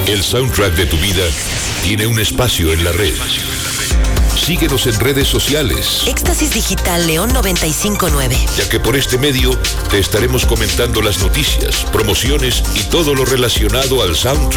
El soundtrack de tu vida tiene un espacio en la red. Síguenos en redes sociales. Éxtasis Digital León 95.9. Ya que por este medio te estaremos comentando las noticias, promociones y todo lo relacionado al soundtrack